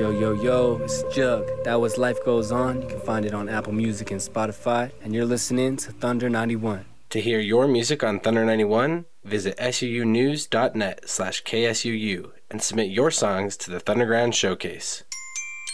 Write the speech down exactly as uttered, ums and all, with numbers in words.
Yo, yo, yo, it's Jug. That was Life Goes On. You can find it on Apple Music and Spotify. And you're listening to Thunder ninety-one. To hear your music on Thunder ninety-one, visit suunews.net slash KSUU and submit your songs to the Thunderground Showcase.